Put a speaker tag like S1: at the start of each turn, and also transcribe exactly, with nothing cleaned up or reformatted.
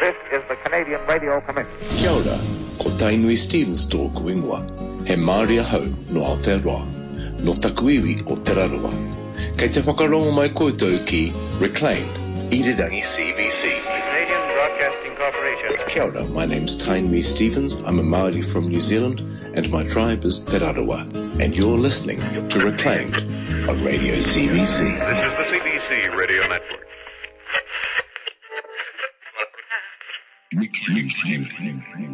S1: This is the Canadian Radio Commission.
S2: Kia ora, ko Tainui Stevens tōku ingoa. He Māori ahau no Aotearoa, no takuiwi o Te Raroa. Kei te whakarongo mai koutou ki Reclaimed, Irirangi C B C.
S1: Canadian Broadcasting Corporation.
S2: Kia ora, my name's Tainui Stevens. I'm a Māori from New Zealand, and my tribe is Te Raroa. And you're listening to Reclaimed on Radio C B C.
S3: This is the C B C Radio Network.
S2: Reclaimed.